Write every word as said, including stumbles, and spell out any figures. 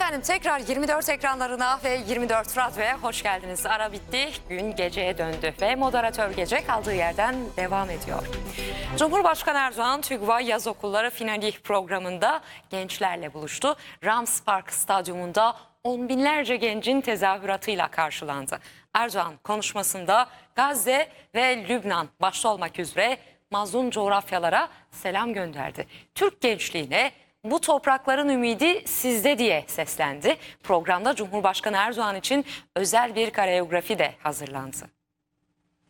Efendim tekrar yirmi dört ekranlarına ve yirmi dört Radyo'ya hoş geldiniz. Ara bitti, gün geceye döndü ve moderatör Gece kaldığı yerden devam ediyor. Cumhurbaşkanı Erdoğan TÜGVA Yaz Okulları Finali programında gençlerle buluştu. Rams Park Stadyumunda on binlerce gencin tezahüratıyla karşılandı. Erdoğan konuşmasında Gazze ve Lübnan başta olmak üzere mazlum coğrafyalara selam gönderdi. Türk gençliğine "Bu toprakların ümidi sizde" diye seslendi. Programda Cumhurbaşkanı Erdoğan için özel bir koreografi de hazırlandı.